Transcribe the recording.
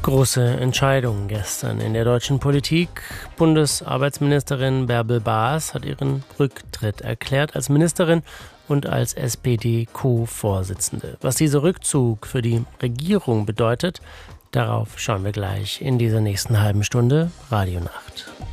Große Entscheidung gestern in der deutschen Politik. Bundesarbeitsministerin Bärbel Baas hat ihren Rücktritt erklärt als Ministerin und als SPD-Co-Vorsitzende. Was dieser Rückzug für die Regierung bedeutet, darauf schauen wir gleich in dieser nächsten halben Stunde Radionacht.